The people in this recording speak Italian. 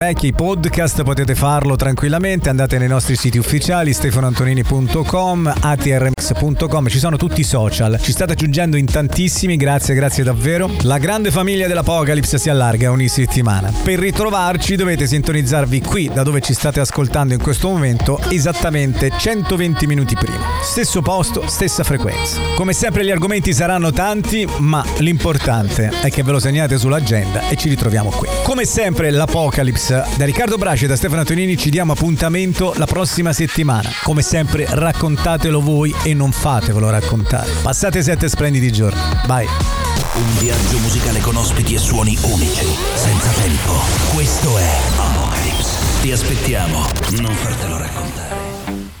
vecchie, i podcast, potete farlo tranquillamente. Andate nei nostri siti ufficiali stefanoantonini.com, atrmx.com, ci sono tutti i social, ci state aggiungendo in tantissimi, grazie davvero. La grande famiglia dell'Apocalypse si allarga ogni settimana. Per ritrovarci dovete sintonizzarvi qui da dove ci state ascoltando in questo momento, esattamente 120 minuti prima, stesso posto, stessa frequenza. Come sempre gli argomenti saranno tanti, ma l'importante è che ve lo segnate sull'agenda e ci ritroviamo qui. Come sempre l'Apocalypse da Riccardo Braci e da Stefano Antonini, ci diamo appuntamento la prossima settimana. Come sempre raccontatelo voi e non fatevelo raccontare. Passate 7 splendidi giorni. Bye. Un viaggio musicale con ospiti e suoni unici, senza tempo. Questo è Apocalypse. Ti aspettiamo. Non fartelo raccontare.